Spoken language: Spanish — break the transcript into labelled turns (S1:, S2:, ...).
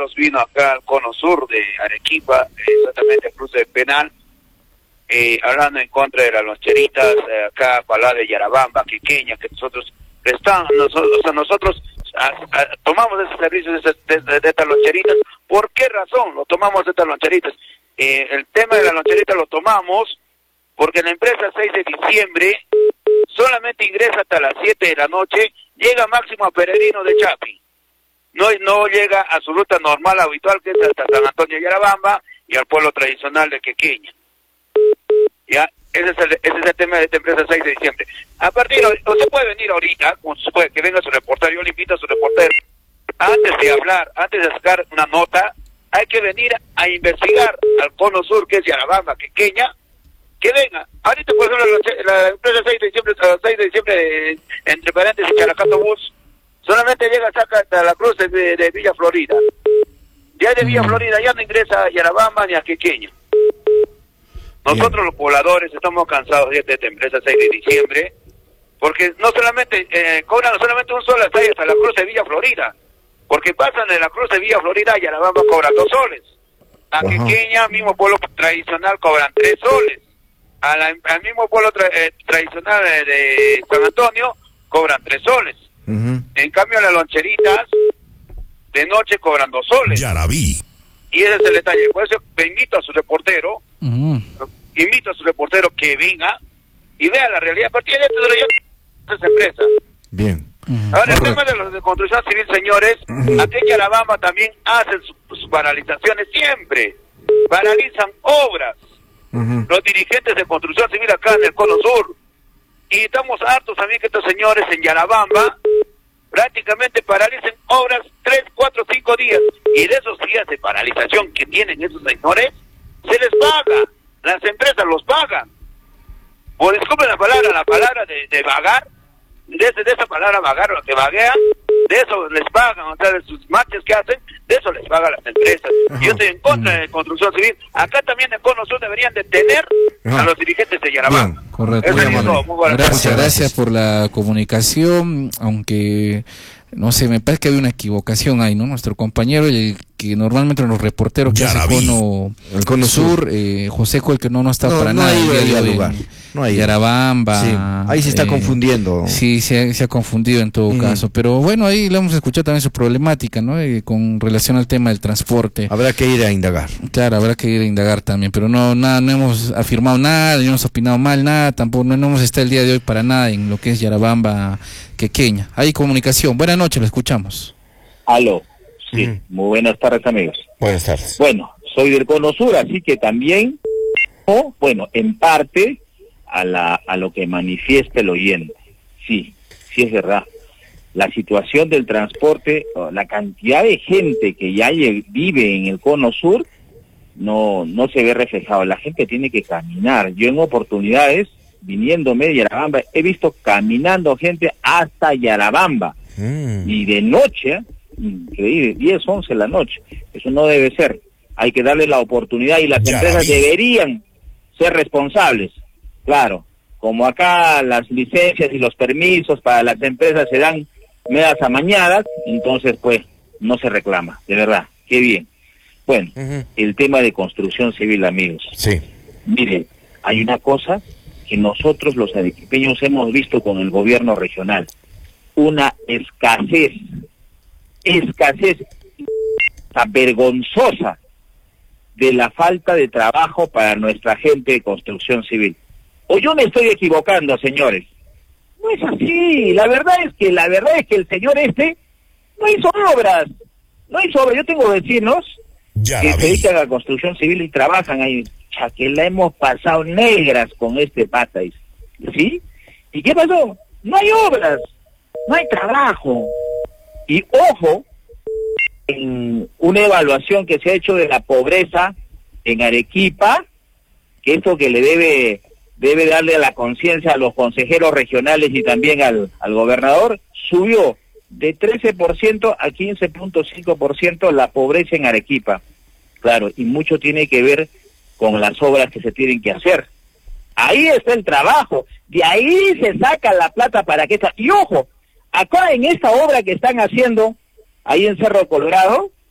S1: Carabineros vino acá al cono sur de Arequipa, exactamente al cruce de Penal, hablando en contra de las loncheritas, acá para la de Yarabamba, Quequeña, que nosotros tomamos ese servicio de estas loncheritas. ¿Por qué razón lo tomamos de estas loncheritas? El tema de la loncherita lo tomamos porque la empresa 6 de diciembre solamente ingresa hasta las 7 de la noche, llega máximo a Peregrino de Chapi. No llega a su ruta normal, habitual, que es hasta San Antonio de Yarabamba y al pueblo tradicional de Quequeña. Ya, ese es el tema de esta empresa 6 de diciembre. A partir de hoy, usted puede venir ahorita, que venga su reportero, yo le invito a su reportero, antes de hablar, antes de sacar una nota, hay que venir a investigar al cono sur, que es Yarabamba, Quequeña, que venga. Ahorita, por ejemplo, la empresa 6 de diciembre, entre paréntesis, Characato Bus, solamente llega hasta la cruz de Villa Florida. Ya de Villa Florida ya no ingresa a Yarabamba ni a Quequeña. Nosotros los pobladores estamos cansados de esta empresa 6 de diciembre, porque no solamente cobran solamente un solo hasta la cruz de Villa Florida, porque pasan de la cruz de Villa Florida a Yarabamba cobran 2 soles. A Quequeña, mismo pueblo tradicional, cobran 3 soles. Al mismo pueblo tradicional de San Antonio cobran 3 soles. En cambio, las loncheritas de noche cobran 2 soles.
S2: Ya la vi.
S1: Y ese es el detalle. Por eso invito a su reportero, que venga y vea la realidad. A partir de esa empresa.
S3: Bien.
S1: Ahora, el tema de los de construcción civil, señores, aquí en Yarabamba también hacen sus paralizaciones siempre. Paralizan obras. Los dirigentes de construcción civil acá en el cono sur. Y estamos hartos también que estos señores en Yarabamba prácticamente paralicen obras 3, 4, 5 días. Y de esos días de paralización que tienen esos señores, se les paga. Las empresas los pagan. O disculpen la palabra de vagar, de esa palabra vagar, lo que vaguean, de eso les pagan, o sea, de sus marchas que hacen, de eso les pagan las empresas. Yo estoy en contra de construcción civil. Acá también en Cono Sur deberían detener a los dirigentes de Yarabamba.
S3: Bien,
S4: correcto. Gracias por la comunicación, aunque no sé, me parece que había una equivocación ahí, ¿no? Nuestro compañero, el que normalmente los reporteros que hace el Cono Sur, José el que no está para nada
S3: el lugar.
S4: Yarabamba.
S3: Sí, ahí se está confundiendo.
S4: Sí, se ha confundido en todo caso. Pero bueno, ahí le hemos escuchado también su problemática, ¿no? Con relación al tema del transporte.
S3: Habrá que ir a indagar.
S4: Claro, habrá que ir a indagar también. Pero no hemos afirmado nada, no hemos opinado mal, nada. Tampoco no hemos estado el día de hoy para nada en lo que es Yarabamba, Quequeña. Hay comunicación. Buenas noches, lo escuchamos.
S5: Aló. Sí, muy buenas tardes, amigos.
S3: Buenas tardes.
S5: Bueno, soy del Cono Sur, así que también, en parte, a lo que manifiesta el oyente. Sí es verdad. La situación del transporte, la cantidad de gente que ya vive en el Cono Sur, no se ve reflejado. La gente tiene que caminar. Yo en oportunidades, viniéndome de Yarabamba, he visto caminando gente hasta Yarabamba. Y de noche, increíble, 10, 11 de la noche. Eso no debe ser. Hay que darle la oportunidad y las empresas deberían ser responsables. Claro, como acá las licencias y los permisos para las empresas se dan medias amañadas, entonces pues no se reclama, de verdad, qué bien. Bueno, el tema de construcción civil, amigos.
S3: Sí.
S5: Miren, hay una cosa que nosotros los arequipeños hemos visto con el gobierno regional, una escasez vergonzosa de la falta de trabajo para nuestra gente de construcción civil. O yo me estoy equivocando, señores. No es así. La verdad es que el señor no hizo obras. Yo tengo vecinos que se dedican a construcción civil y trabajan ahí. Ya que la hemos pasado negras con este pata. ¿Sí? ¿Y qué pasó? No hay obras. No hay trabajo. Y ojo, en una evaluación que se ha hecho de la pobreza en Arequipa, que esto que le debe darle a la conciencia a los consejeros regionales y también al gobernador, subió de 13% a 15.5% la pobreza en Arequipa. Claro, y mucho tiene que ver con las obras que se tienen que hacer. Ahí está el trabajo, de ahí se saca la plata para que esta... Y ojo, acá en esta obra que están haciendo, ahí en Cerro Colorado,